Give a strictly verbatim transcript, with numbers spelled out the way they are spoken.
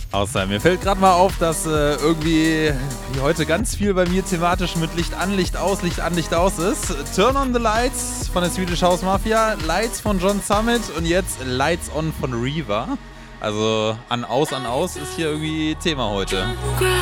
Außer mir fällt gerade mal auf, dass äh, irgendwie wie heute ganz viel bei mir thematisch mit Licht an, Licht aus, Licht an, Licht aus ist. Turn on the Lights von der Swedish House Mafia, Lights von John Summit und jetzt Lights on von Reaver. Also an, aus, an, aus ist hier irgendwie Thema heute.